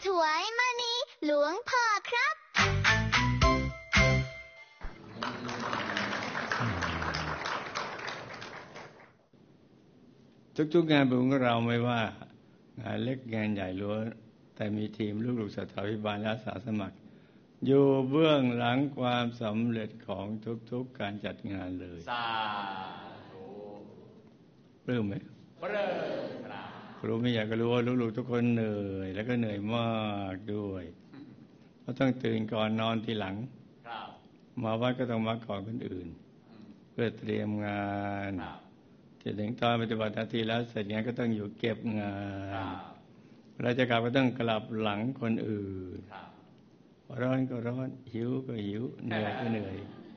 ถวายมณีหลวงพ่อครับทุกๆงานบุญของเราไม่ว่างานเล็กงานใหญ่ล้วนแต่มีทีมลูกๆศรัทธาภิบาลและอาสาสมัครอยู่เบื้องหลังความสำเร็จของทุกๆการจัดงานเลยสาธุปลื้มไหมปลื้มครับครูไม่อยากจะรู้ว่าลูกๆทุกคนเหนื่อยแล้วก็เหนื่อยมากด้วยเพราะต้องตื่นก่อนนอนทีหลังมาวัดก็ต้องมาก่อนคนอื่นเพื่อเตรียมงานจะถึงตอนปฏิบัติหน้าที่แล้วเสร็จงานก็ต้องอยู่เก็บงานเราจะกลับก็ต้องกลับหลังคนอื่นร้อนก็ร้อนหิวก็หิวเหนื่อยก็เหนื่อย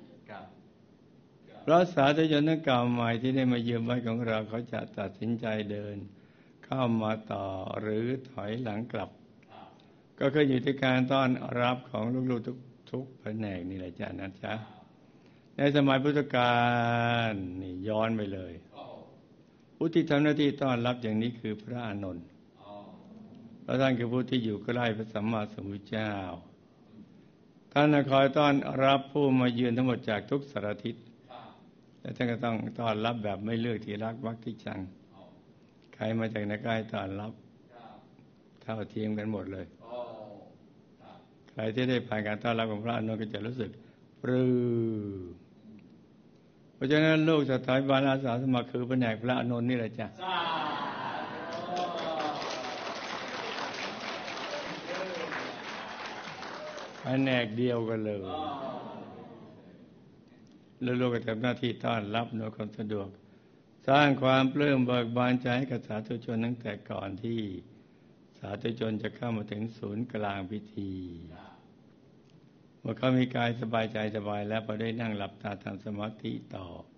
เพราะสาธุชนทั้งเก่าใหม่ที่ได้มาเยือนวัดของเราเขาจะตัดสินใจเดินเข้ามาต่อหรือถอยหลังกลับก็คืออยู่ที่การต้อนรับของลูกๆทุกแผนกนี่แหละจ้ะนะจ๊ะในสมัยพุทธกาลนี่ย้อนไปเลยผู้ที่ทำหน้าที่ต้อนรับอย่างนี้คือพระอานนท์เพราะท่านคือผู้ที่อยู่ใกล้พระสัมมาสัมพุทธเจ้าท่านคอยต้อนรับผู้มาเยือนทั้งหมดจากทุกสารทิศและท่านก็ต้องต้อนรับแบบไม่เลือกที่รักมักที่ชังใครมาจากไหนก็ให้ต้อนรับเท่าเทียมกันหมดเลยใครที่ได้ผ่านการต้อนรับของพระอานนท์ก็จะรู้สึกปลื้มเพราะฉะนั้นลูกศรัทธาภิบาลอาสาสมัครคือแผนกพระอานนท์นี่แหละจ้ะแผนกเดียวกันเลยแล้วลูกก็ทำหน้าที่ต้อนรับโดยความสะดวกสร้างความปลื้มเบิกบานใจให้กับสาธุชนตั้งแต่ก่อนที่สาธุชนจะเข้ามาถึงศูนย์กลางพิธีเมื่อเขามีกายสบายใจสบายแล้วพอได้นั่งหลับตาทำสมาธิต่อ